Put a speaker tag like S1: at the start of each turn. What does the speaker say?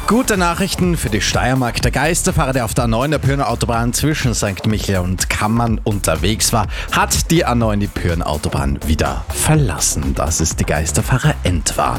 S1: Gute Nachrichten für die Steiermark. Der Geisterfahrer, der auf der A9 der Pyhrner Autobahn zwischen St. Michael und Kammern unterwegs war, hat die A9, die Pyhrner Autobahn, wieder verlassen. Das ist die Geisterfahrer Endwarnung.